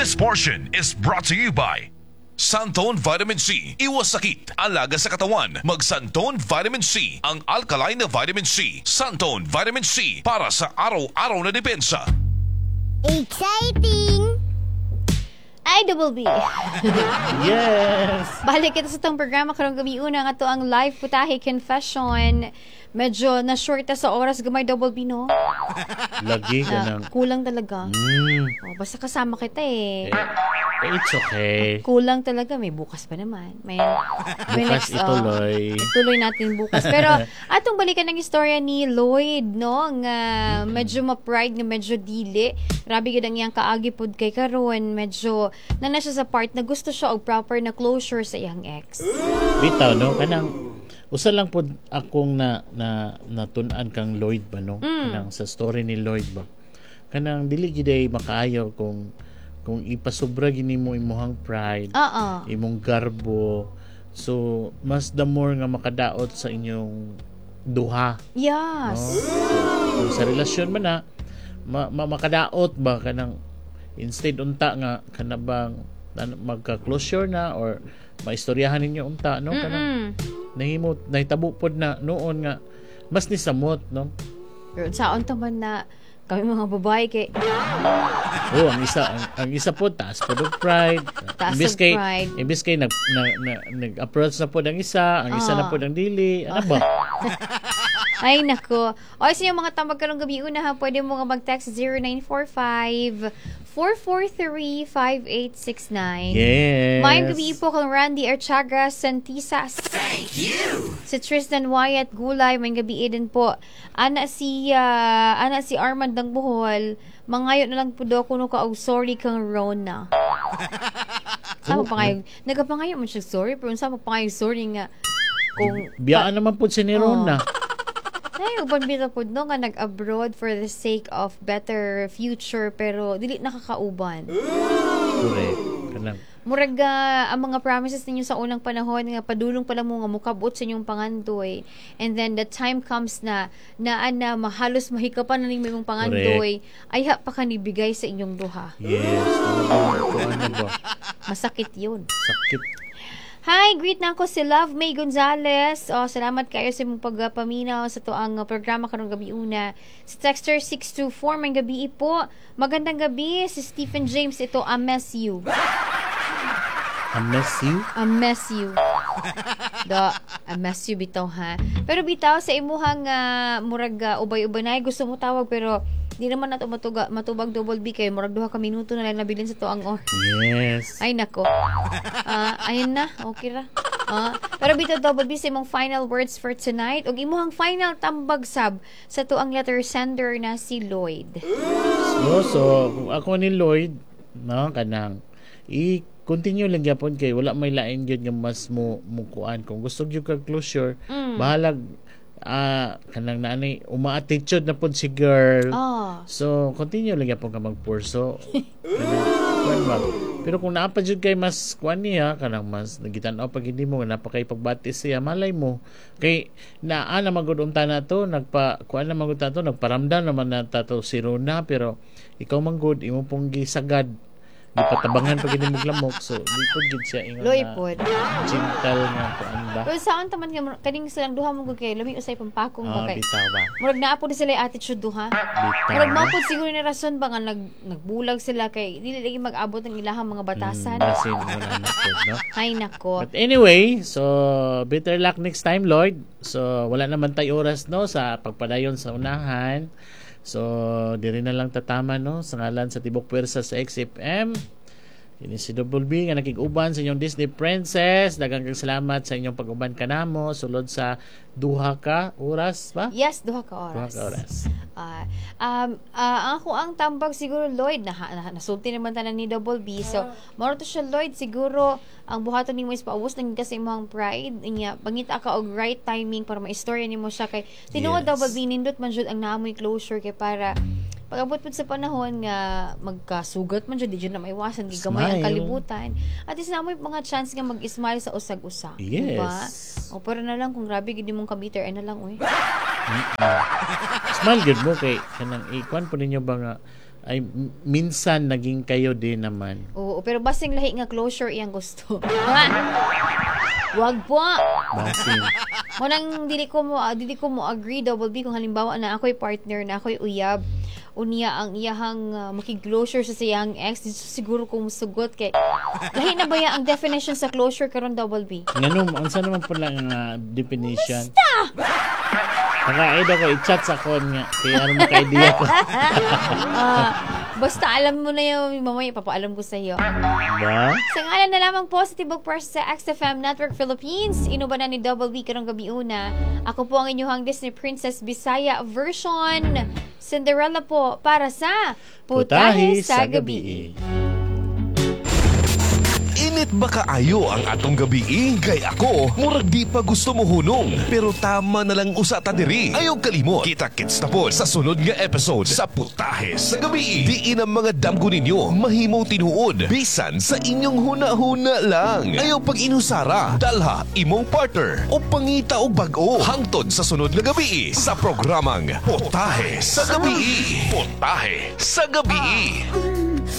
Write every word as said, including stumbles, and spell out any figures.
This portion is brought to you by Santone Vitamin C. Iwas sakit, alaga sa katawan. Mag Santone Vitamin C, ang alkaline na vitamin C. Santone Vitamin C, para sa araw-araw na depensa. Exciting! I double B. Yes! Balik kita sa itong programa karong gabi una nga to ang live putahe confession. Medyo na-short sa oras gamay double B, no? Lagi ka Ah, ng... kulang talaga. Mm, Oh, basta kasama kita eh. eh, it's okay. Kulang talaga. May bukas pa naman. May, may Bukas next, oh, ituloy. ituloy natin bukas. Pero atong balikan ng istorya ni Lloyd, no? Nga medyo ma-pride, nga medyo dili. Grabe gid ang iyang kaagi pod kay karon. Medyo na na siya sa part na gusto siya og proper na closure sa iyang ex. Bitaw, no? Kanang... Usa lang po akong na, na natun-an kang Lloyd ba, no? Mm. Kanang sa story ni Lloyd ba. Kanang dili giday makaayo kung kung ipasobra gini mo imuhang pride, Oo. imong garbo. So, mas the more nga makadaot sa inyong duha. Yes. No? So, kung sa relasyon man na, ma, ma, makadaot ba kanang instead unta nga kanabang magka-closure na or maistoryahan ninyo unta, no? Kanang nahimot, nahitabo pod na noon nga mas ni samot, no? Pero saon ta man na kami mga babae kay Oh, ang isa ang, ang isa po taas po ng pride. Taas Imbis ng kay pride. imbis kay nag na, na, nag-approach na po ang isa, ang isa Ah. na po ang dili. Ano ba? Ay, nako. O, sa yung mga tambag karong gabi una ha, pwede mo nga mag-text zero nine four five, four four three, five eight six nine. Yes. Mayang gabi po kang Randy Archaga Santisas. Thank you! Si Tristan Wyatt Gulay, mayang gabi din po. Ana si, ah, ana si Armand ng Bohol, mangayo na lang po do kuno ka og sorry kang Rona. Sama Oh, pa kayo, nagapangayo mo siya sorry, pero sama pa kayo sorry nga kung Biyaan naman po si Nerona. ay, uban bita po no nga nag-abroad for the sake of better future pero dili nakakauban. Correct. Kanang Murag ah, ang mga promises ninyo sa unang panahon nga padulong pala mo nga mukabot sa inyong pangandoy and then the time comes na naan na mahalos mahikapan na ninyo imong pangandoy ay ha pa kanibigay sa inyong duha. yes. Ano ba? Ano ba? Masakit yun. Sakit. Hi, greet na ako si Love May Gonzalez. Oh, salamat kayo sa mong pagpaminaw sa to ang uh, programa karong gabi una. Si Texter six two four, may gabi po. Magandang gabi. Si Stephen James, ito, I miss you. I miss you. I miss you. Da, I miss you bitaw ha. Pero bitaw sa imuhang uh, murag uh, ubay-ubanay gusto mo tawag pero di naman nato matuga, matubag double B kayo. Murag duha ka minuto na lang nabilin sa to ang or. Yes. Ay nako. Ah, ayun na. Okay ra. Ah, pero bitaw double B sa imong final words for tonight ug imong final tambag sab sa to ang letter sender na si Lloyd. So, so kung ako ni Lloyd, no, kanang i-continue lang gyapon kay wala may lain gyud nga mas mo mukuan. Kung gusto gyud ka closure, Mm. bahalag ah kanang nanay uma-attitude na pud si girl. Ah. So, continue lang gyapon ka magpurso. Kanang kuan ba? Pero kung naapa jud kay mas kuan niya, kanang mas nagitan-aw pag hindi mo napakay pagbatis siya, malay mo kay naa na magud unta na to, nagpa kuan na magud ta to, nagparamdam naman na ta to si Rona, pero ikaw man gud imo pong gisagad gipatabangan pag hindi mo lamok, so di po gid siya ingon Loy na pod. gentle nga kuan ba. Pero saan taman nga kaning silang duha mo gud kay lami usay pampakong Ah, ba kay. bitaw ba? Murag naa po sila yung attitude duha. Bitaw. Murag ba? mapod siguro ni rason ba nga nag nagbulag sila kay dili lagi mag-abot ng ilahang mga batasan. Mm, basin wala na po, no? Ay nako. But anyway, so better luck next time, Lloyd. So wala naman tayo oras, no, sa pagpadayon sa unahan. So diri na lang tatama, no, sa ngalan sa Tibok Pwersa sa X F M. Ini si Double B nga nakig-uban sa inyong Disney Princess. Daghang kang salamat sa inyong pag-uban kanamo sulod sa duha ka oras ba? Yes, duha ka Duha oras. ka oras. Ah, um, ah, ako ang tambag siguro Lloyd na, na nasulti naman tanan ni Double B. So, mao to siya Lloyd siguro ang buhaton nimo is paubos nang kasi imong pride inya pangita ka og right timing para ma-istorya nimo siya kay tinuod Yes. Double B nindot man jud ang naamoy closure kay para pag-abot po sa panahon nga magkasugat man jud di jud na maiwasan gigamay ang Smile. kalibutan at least naamoy mga chance nga mag-smile sa usag-usa. Yes. Diba? O pero na lang kung grabe gid mong kabiter ay na lang oy. Smile good mo kay kanang ikuan po ninyo ba nga ay m- minsan naging kayo din naman. Oo, pero basing lahi nga closure iyang gusto. Wag po. Basin. Mo nang dili ko mo ah, dili ko mo agree double B kung halimbawa na ako'y partner na ako'y uyab unya ang iyahang uh, makig-closure sa siyang ex di siguro kung sugot kay lahi na ba ya ang definition sa closure karon double B? Ganun, ang saan naman po lang nga definition? Naka-id ako, i-chat sa kon nga. Kaya ano maka-idea ko. Ah, basta alam mo na yung mamaya papaalam ko sa iyo. Ba? Sa ngalan na lamang po sa Tibok Press sa X F M Network Philippines, inuba na ni Double B karong gabi una. Ako po ang inyong Disney Princess Bisaya version. Cinderella po para sa Putahe sa Gabi. Init ba kaayo ang atong gabi? Kay ako, murag di pa gusto mo hunong. Pero tama na lang usa ta diri. Ayaw kalimot. Kita-kits na po sa sunod nga episode sa Putahe sa Gabi. Diin ang mga damgo ninyo mahimong tinuod. Bisan sa inyong huna-huna lang. Ayaw pag inusara. Dalha imong partner o pangita o bag-o. Hangtod sa sunod nga gabi sa programang Putahe sa Gabi. Putahe sa Gabi.